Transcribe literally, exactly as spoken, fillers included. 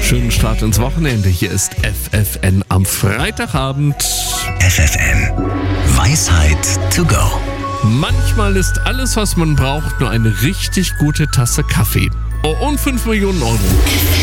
Schönen Start ins Wochenende. Hier ist F F N am Freitagabend. F F N. Weisheit to go. Manchmal ist alles, was man braucht, nur eine richtig gute Tasse Kaffee. Oh, und fünf Millionen Euro.